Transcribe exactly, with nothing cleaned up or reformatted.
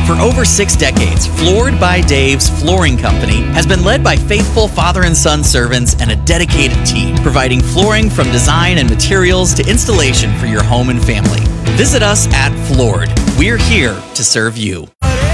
For over six decades, Floored by Dave's Flooring Company has been led by faithful father and son servants and a dedicated team, providing flooring from design and materials to installation for your home and family. Visit us at Floored. We're here to serve you.